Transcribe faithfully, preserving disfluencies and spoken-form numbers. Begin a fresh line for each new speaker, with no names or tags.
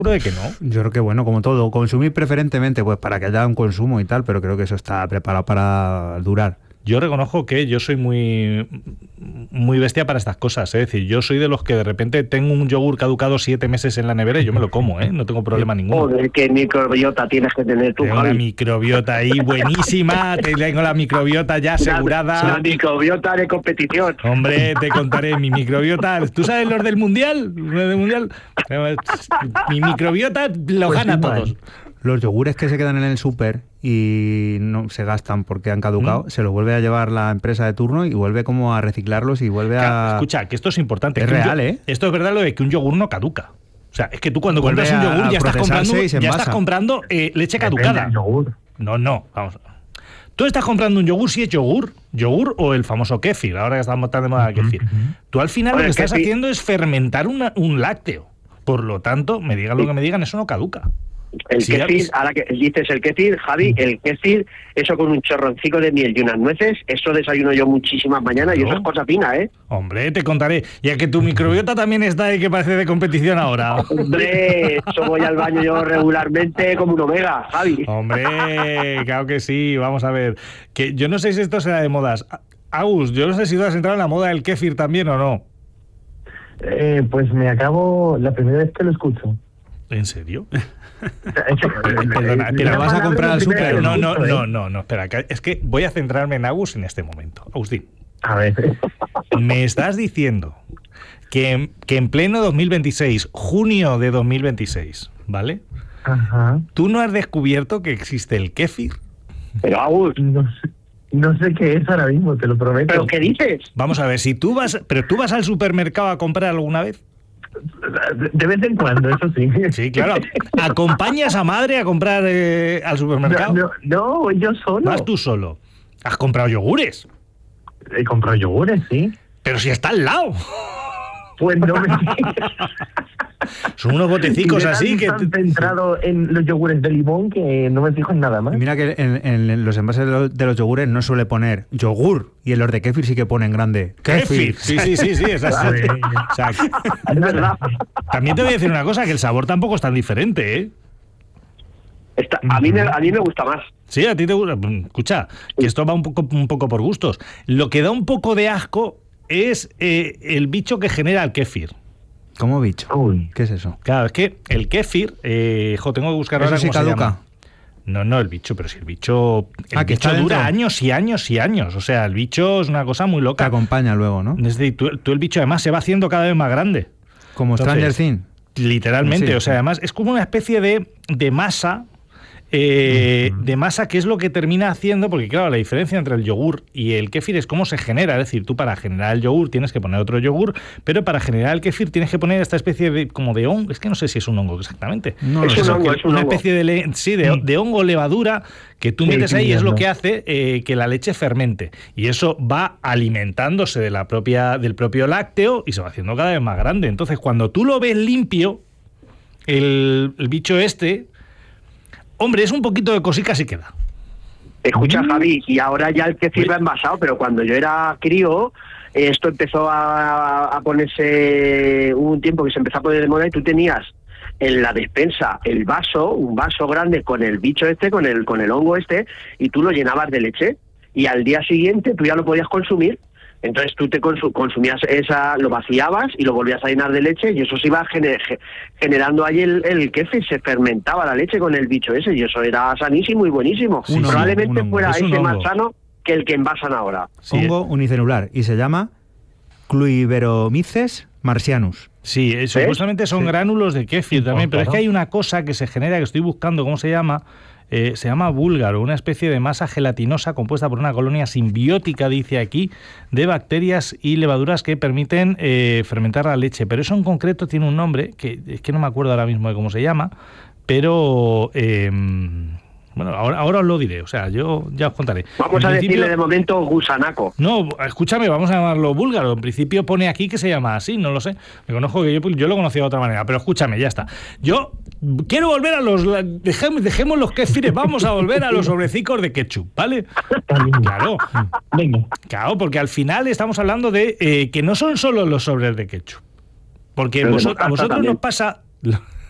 de que no.
Yo creo que, bueno, como todo, consumir preferentemente, pues para que haya un consumo y tal, pero creo que eso está preparado para durar.
Yo reconozco que yo soy muy muy bestia para estas cosas, ¿eh? Es decir, yo soy de los que de repente tengo un yogur caducado siete meses en la nevera y yo me lo como, ¿eh? No tengo problema ninguno.
Joder, qué microbiota tienes que tener tú,
Tengo
Javi.
una microbiota ahí buenísima, tengo la microbiota ya asegurada.
La, la microbiota de competición.
Hombre, te contaré mi microbiota. ¿Tú sabes los del mundial? ¿Los del mundial? Mi microbiota lo
Pues
gana a
igual.
todos.
Los yogures que se quedan en el súper y no se gastan porque han caducado,
¿Mm?
se los vuelve a llevar la empresa de turno y vuelve como a reciclarlos y vuelve a...
Escucha, que esto es importante.
Es
que un
real,
yo-
¿eh?
Esto es verdad lo de que un yogur no caduca. O sea, es que tú cuando
Vuelve
compras un
a
yogur ya estás
procesarse
comprando,
y se
ya
envasa.
estás comprando eh, leche
Depende
caducada.
del yogur.
No, no, vamos. Tú estás comprando un yogur si es yogur, yogur o el famoso kéfir, ahora que estamos tan de moda el kéfir. Tú al final
Oye,
lo que
el
estás
kéfir-
haciendo es fermentar una- un lácteo. Por lo tanto, me digan lo que me digan, eso no caduca.
El
Sí,
kéfir,
ya-
ahora que dices el kéfir, Javi, el kéfir, eso con un chorroncico de miel y unas nueces, eso desayuno yo muchísimas mañanas y
Claro.
eso es cosa fina, ¿eh?
Hombre, te contaré. Ya que tu microbiota también está ahí que parece de competición ahora.
Hombre, eso voy al baño yo regularmente como un omega, Javi.
Hombre, claro que sí. Vamos a ver. Que yo no sé si esto será de modas. Agus, yo no sé si tú has entrado en la moda del kéfir también o no.
Eh, pues me acabo la primera vez que lo escucho.
¿En serio?
Perdona,
pero
vas a comprar al súper.
Pero no, no,
¿eh?
no, no, no, espera. que- Es que voy a centrarme en Agus en este momento. Agustín,
A ver.
me estás diciendo que, que en pleno dos mil veintiséis, junio de dos mil veintiséis, ¿vale?
Ajá.
¿Tú no has descubierto que existe el kéfir?
Pero Agus,
No sé, no sé qué es ahora mismo, te lo prometo.
¿pero qué dices?
Vamos a ver, si tú vas, pero tú vas al supermercado a comprar alguna vez.
De, de vez en cuando, eso sí.
Sí, claro. ¿Acompañas a madre a comprar eh, al supermercado?
No, no, no, yo solo.
Vas tú solo. Has comprado yogures,
He comprado yogures, sí.
pero si está al lado.
Pues no me...
Son unos botecicos
Y me
así
han
que...
tan centrado en los yogures de limón que no me fijo en nada más.
Y mira que en, en los envases de los, de los yogures no suele poner yogur y en los de kéfir sí que ponen grande.
Kéfir. Sí, sí, sí, sí, es así.
Vale.
O sea,
Es verdad.
también te voy a decir una cosa, que el sabor tampoco es tan diferente, ¿eh?
Está- a, mí me, a mí me gusta más.
Sí, a ti te gusta. Escucha, que esto va un poco, un poco por gustos. Lo que da un poco de asco es eh, el bicho que genera el kéfir.
¿Cómo bicho?
Uy.
¿Qué es eso?
Claro, es que el kéfir, eh, jo, tengo que buscar ahora
¿Eso sí
cómo se
caduca?
llama. No, no, el bicho, pero si el bicho, el
Ah, que
bicho
está
dura
dentro.
años y años y años. O sea, el bicho es una cosa muy
Que
loca.
acompaña luego, ¿no?
Es decir, tú, tú el bicho además se va haciendo cada vez más grande.
Como
Entonces,
Stranger Things.
Literalmente,
Sí.
o sea, además es como una especie de, de masa, eh, de masa que es lo que termina haciendo, porque claro, la diferencia entre el yogur y el kéfir es cómo se genera, es decir, tú para generar el yogur tienes que poner otro yogur, pero para generar el kéfir tienes que poner esta especie de, como de hongo, es que no sé si es un hongo exactamente.
No
Es
lo
un
sé.
hongo,
Que-
es un
una
hongo.
especie de, le- sí, de, de hongo levadura que tú
Sí,
metes
sí,
ahí y es lo
entiendo.
que hace eh, que la leche fermente y eso va alimentándose de la propia, del propio lácteo y se va haciendo cada vez más grande. Entonces cuando tú lo ves limpio, el, el bicho este, hombre, es un poquito de cosica sí queda.
Escucha, Javi, y ahora ya el kéfir va envasado, pero cuando yo era crío, eh, esto empezó a, a ponerse, hubo un tiempo que se empezó a poner de moda y tú tenías en la despensa el vaso, un vaso grande con el bicho este, con el, con el hongo este, y tú lo llenabas de leche, y al día siguiente tú ya lo podías consumir. Entonces tú te consu- consumías esa, lo vaciabas y lo volvías a llenar de leche y eso se iba gener- ge- generando ahí el, el kéfir, se fermentaba la leche con el bicho ese y eso era sanísimo y buenísimo.
Un hongo,
Probablemente
un hongo.
fuera
Es un
ese
hongo.
más sano que el que envasan ahora.
Sí,
Hongo unicelular y se llama Cluiberomyces marcianus.
Sí, eh, supuestamente son
Sí.
gránulos de kéfir también, pero es que hay una cosa que se genera, que estoy buscando, ¿cómo se llama? Eh, se llama búlgaro, una especie de masa gelatinosa compuesta por una colonia simbiótica, dice aquí, de bacterias y levaduras que permiten eh, fermentar la leche. Pero eso en concreto tiene un nombre, que es que no me acuerdo ahora mismo de cómo se llama, pero... eh, bueno, ahora, ahora os lo diré, o sea, yo ya os contaré.
Vamos
En
a
principio-
decirle de momento gusanaco.
no, escúchame, vamos a llamarlo búlgaro. En principio pone aquí que se llama así, no lo sé. Me conozco que yo, yo lo conocía de otra manera, pero escúchame, ya está. Yo quiero volver a los... Dejemos, dejemos los kéfires, vamos a volver a los sobrecicos de ketchup, ¿vale? Claro,
Venga.
claro, porque al final estamos hablando de eh, que no son solo los sobres de ketchup. Porque
Pero de
vosot- a
mostaza
vosotros
también.
nos pasa...